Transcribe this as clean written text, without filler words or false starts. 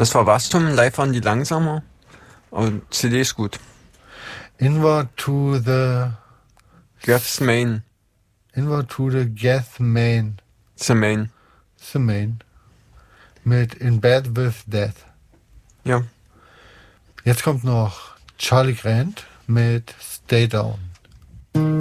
Das war Wastum, live waren die langsamer, aber CD ist gut. Inward to the Gethsemane. Inward to the Gethsemane. The Main. Mit In Bed with Death. Ja. Jetzt kommt noch Charlie Grant mit Stay Down.